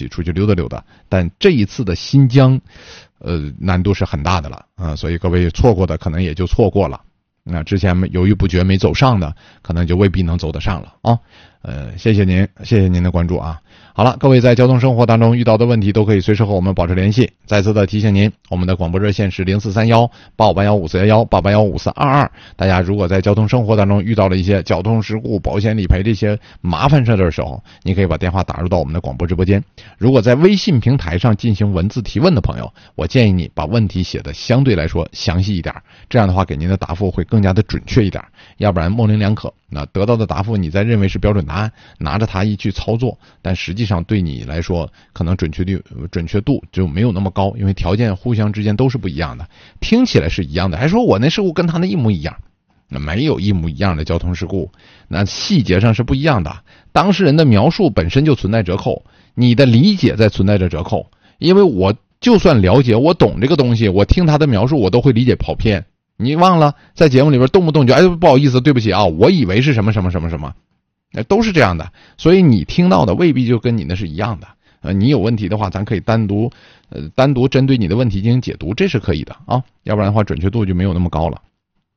起出去溜达溜达。但这一次的新疆难度是很大的了啊，所以各位错过的可能也就错过了。那之前犹豫不决没走上的，可能就未必能走得上了啊。谢谢您的关注啊。好了，各位在交通生活当中遇到的问题都可以随时和我们保持联系。再次的提醒您，我们的广播热线是0431-8581-5411-8581-5422。大家如果在交通生活当中遇到了一些交通事故、保险理赔这些麻烦事的时候，你可以把电话打入到我们的广播直播间。如果在微信平台上进行文字提问的朋友，我建议你把问题写的相对来说详细一点，这样的话给您的答复会更加的准确一点，要不然模棱两可，那得到的答复你再认为是标准答案，拿着它一去操作，但实际上对你来说可能准确度就没有那么高，因为条件互相之间都是不一样的。听起来是一样的，还说我那事故跟他那一模一样，那没有一模一样的交通事故，那细节上是不一样的。当事人的描述本身就存在折扣，你的理解在存在着折扣，因为我就算了解我懂这个东西，我听他的描述我都会理解跑偏。你忘了在节目里边动不动就不好意思对不起啊，我以为是什么什么什么什么，都是这样的。所以你听到的未必就跟你的是一样的。你有问题的话，咱可以单独针对你的问题进行解读，这是可以的啊，要不然的话准确度就没有那么高了。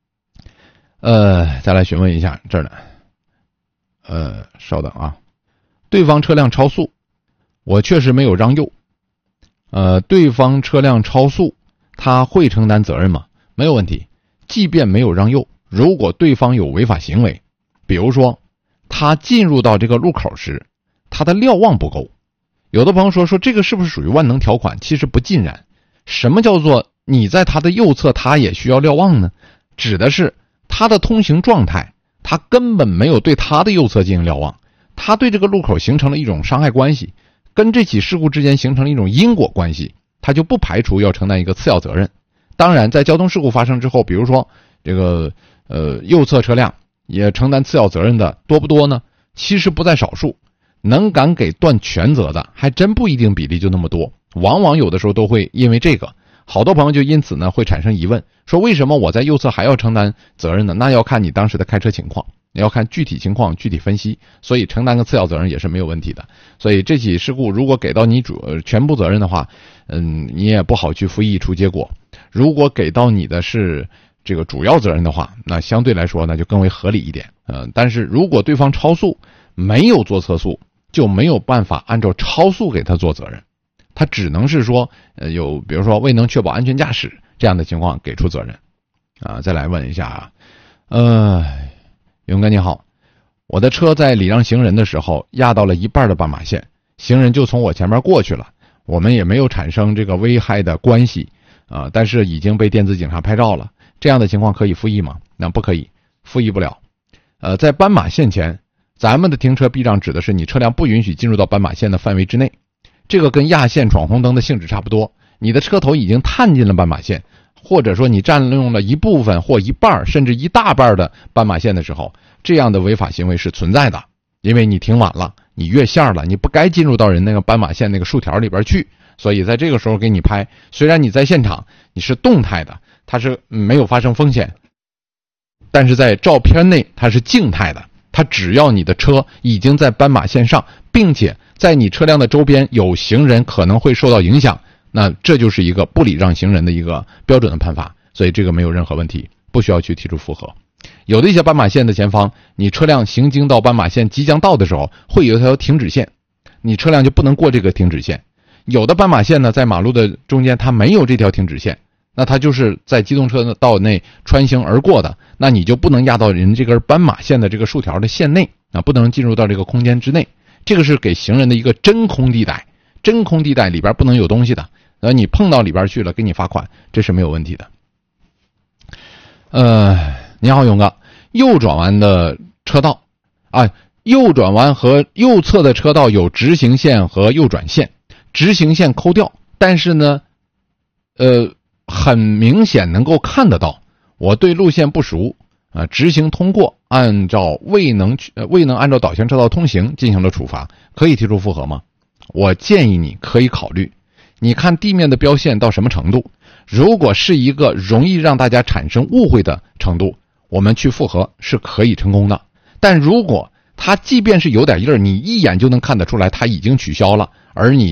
再来询问一下这儿呢，稍等啊，对方车辆超速，我确实没有让右，对方车辆超速，他会承担责任吗？没有问题。即便没有让右，如果对方有违法行为，比如说他进入到这个路口时，他的瞭望不够。有的朋友说这个是不是属于万能条款？其实不尽然。什么叫做你在他的右侧他也需要瞭望呢？指的是他的通行状态，他根本没有对他的右侧进行瞭望，他对这个路口形成了一种伤害关系，跟这起事故之间形成了一种因果关系，他就不排除要承担一个次要责任。当然在交通事故发生之后，比如说这个右侧车辆也承担次要责任的多不多呢？其实不在少数，能敢给断全责的还真不一定比例就那么多，往往有的时候都会因为这个，好多朋友就因此呢会产生疑问，说为什么我在右侧还要承担责任呢？那要看你当时的开车情况，要看具体情况具体分析，所以承担个次要责任也是没有问题的。所以这起事故如果给到你全部责任的话，你也不好去复议出结果。如果给到你的是这个主要责任的话，那相对来说呢就更为合理一点。但是如果对方超速没有做测速，就没有办法按照超速给他做责任，他只能是说有比如说未能确保安全驾驶这样的情况给出责任啊。再来问一下勇哥你好，我的车在礼让行人的时候压到了一半的斑马线，行人就从我前面过去了，我们也没有产生这个危害的关系但是已经被电子警察拍照了，这样的情况可以复议吗？那不可以，复议不了。在斑马线前，咱们的停车避让指的是你车辆不允许进入到斑马线的范围之内，这个跟压线闯红灯的性质差不多。你的车头已经探进了斑马线，或者说你占用了一部分或一半甚至一大半的斑马线的时候，这样的违法行为是存在的，因为你停晚了，你越线了，你不该进入到人那个斑马线那个竖条里边去，所以在这个时候给你拍，虽然你在现场你是动态的，它是没有发生风险，但是在照片内它是静态的，它只要你的车已经在斑马线上，并且在你车辆的周边有行人可能会受到影响，那这就是一个不礼让行人的一个标准的判罚，所以这个没有任何问题，不需要去提出复核。有的一些斑马线的前方，你车辆行经到斑马线即将到的时候，会有一条停止线，你车辆就不能过这个停止线。有的斑马线呢，在马路的中间它没有这条停止线，那它就是在机动车道内穿行而过的，那你就不能压到人这根斑马线的这个竖条的线内，不能进入到这个空间之内。这个是给行人的一个真空地带，真空地带里边不能有东西的，你碰到里边去了给你罚款，这是没有问题的。你好勇哥，右转弯的车道右转弯和右侧的车道有直行线和右转线，直行线抠掉，但是呢很明显能够看得到，我对路线不熟直行通过，按照未能按照导向车道通行进行了处罚，可以提出复核吗？我建议你可以考虑，你看地面的标线到什么程度，如果是一个容易让大家产生误会的程度，我们去复核是可以成功的。但如果它即便是有点印儿，你一眼就能看得出来它已经取消了，而你